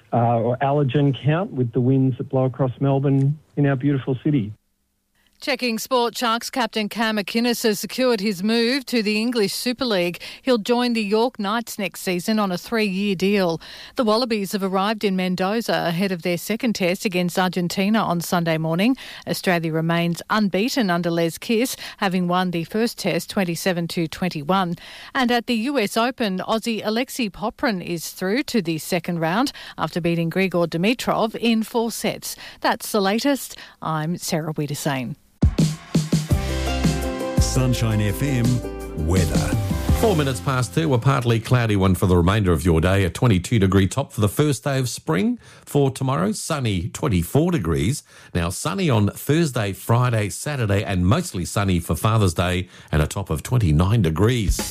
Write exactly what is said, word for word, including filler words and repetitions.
uh, or allergen count with the winds that blow across Melbourne in our beautiful city. Checking sport, Sharks captain Cam McInnes has secured his move to the English Super League. He'll join the York Knights next season on a three-year deal. The Wallabies have arrived in Mendoza ahead of their second test against Argentina on Sunday morning. Australia remains unbeaten under Les Kiss, having won the first test twenty-seven to twenty-one. And at the U S Open, Aussie Alexei Poprin is through to the second round after beating Grigor Dimitrov in four sets. That's the latest. I'm Sarah Wiedersane. Sunshine F M weather. Four minutes past two, a partly cloudy one for the remainder of your day. A twenty-two degree top for the first day of spring. For tomorrow, sunny, twenty-four degrees. Now sunny on Thursday, Friday, Saturday, and mostly sunny for Father's Day and a top of twenty-nine degrees.